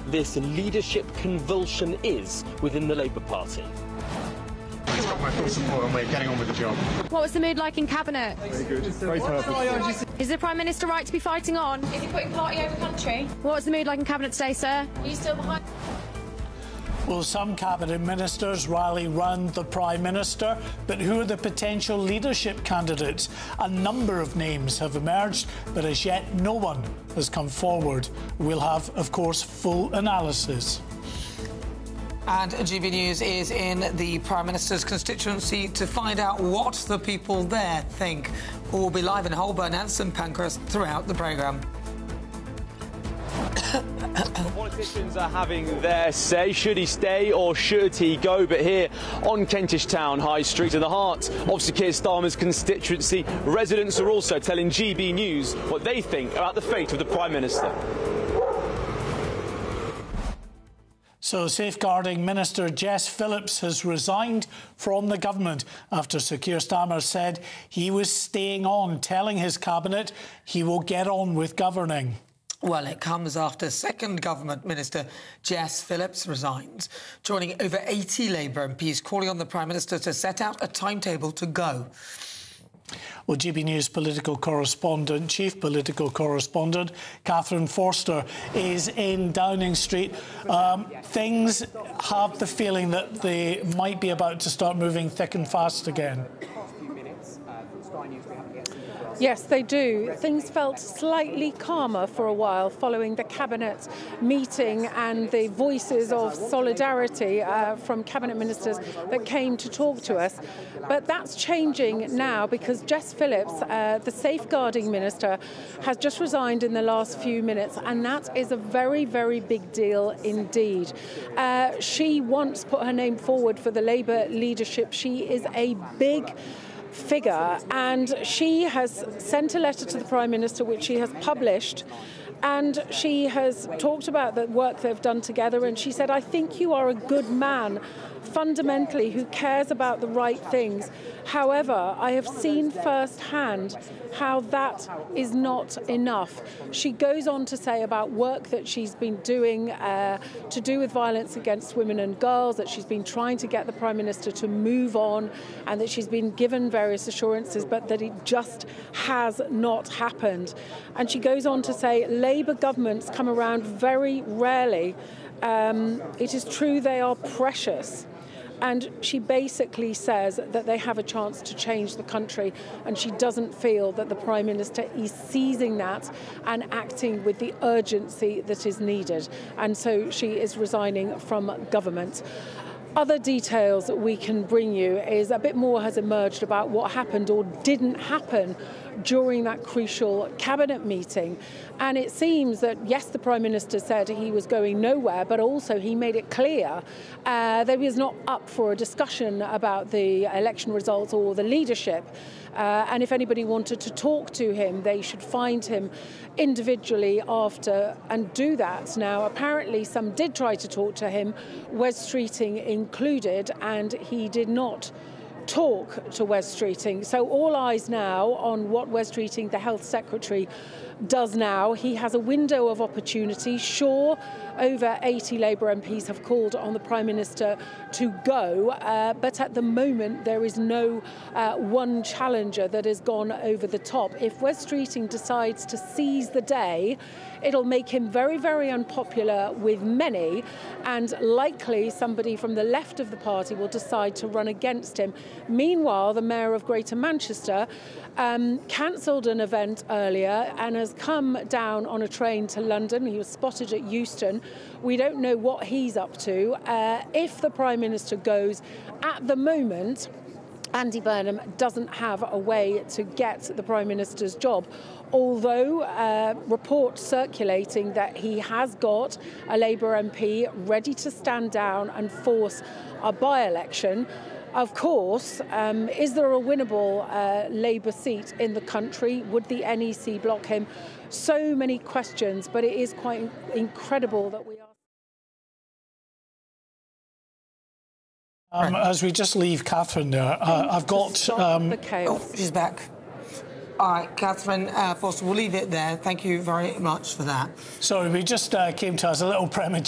this leadership convulsion is within the Labour Party. He's got my full support and we're getting on with the job. What was the mood like in Cabinet? Very good. Very purpose. Is the Prime Minister right to be fighting on? Is he putting party over country? What was the mood like in Cabinet today, sir? Are you still behind? Well, some Cabinet Ministers rally round the Prime Minister, but who are the potential leadership candidates? A number of names have emerged, but as yet no one has come forward. We'll have, of course, full analysis. And GB News is in the Prime Minister's constituency to find out what the people there think. We'll be live in Holborn and St Pancras throughout the programme. Politicians are having their say. Should he stay or should he go? But here on Kentish Town High Street, in the heart of Sir Keir Starmer's constituency, residents are also telling GB News what they think about the fate of the Prime Minister. So, Safeguarding Minister Jess Phillips has resigned from the government after Sir Keir Starmer said he was staying on, telling his cabinet he will get on with governing. Well, it comes after second government minister Jess Phillips resigns, joining over 80 Labour MPs calling on the Prime Minister to set out a timetable to go. Well, GB News political correspondent, chief political correspondent, Catherine Forster is in Downing Street. Things have the feeling that they might be about to start moving thick and fast again. Yes, they do. Things felt slightly calmer for a while following the Cabinet meeting and the voices of solidarity from Cabinet ministers that came to talk to us. But that's changing now because Jess Phillips, the Safeguarding Minister, has just resigned in the last few minutes, and that is a very, very big deal indeed. She once put her name forward for the Labour leadership. She is a big figure, and she has sent a letter to the Prime Minister which she has published, and she has talked about the work they've done together, and she said, I think you are a good man fundamentally who cares about the right things. However, I have seen firsthand how that is not enough. She goes on to say about work that she's been doing to do with violence against women and girls, that she's been trying to get the Prime Minister to move on, and that she's been given various assurances, but that it just has not happened. And she goes on to say Labour governments come around very rarely. It is true they are precious. And she basically says that they have a chance to change the country, and she doesn't feel that the Prime Minister is seizing that and acting with the urgency that is needed. And so she is resigning from government. Other details that we can bring you is a bit more has emerged about what happened or didn't happen during that crucial Cabinet meeting. And it seems that, yes, the Prime Minister said he was going nowhere, but also he made it clear that he was not up for a discussion about the election results or the leadership. And if anybody wanted to talk to him, they should find him individually after and do that. Now, apparently some did try to talk to him, Wes Streeting included, and he did not talk to Wes Streeting. So all eyes now on what Wes Streeting, the Health Secretary, does now. He has a window of opportunity. Sure, over 80 Labour MPs have called on the Prime Minister to go, but at the moment there is no one challenger that has gone over the top. If Wes Streeting decides to seize the day, it'll make him very, very unpopular with many, and likely somebody from the left of the party will decide to run against him. Meanwhile, the Mayor of Greater Manchester cancelled an event earlier and has come down on a train to London. He was spotted at Euston. We don't know what he's up to. If the Prime Minister goes, at the moment, Andy Burnham doesn't have a way to get the Prime Minister's job, although reports circulating that he has got a Labour MP ready to stand down and force a by-election. Of course, is there a winnable Labour seat in the country? Would the NEC block him? So many questions, but it is quite incredible that we are... As we just leave Catherine there, I've got... the chaos. Oh, she's back. All right, Catherine Forster, we'll leave it there. Thank you very much for that. Sorry, we just came to us a little premature.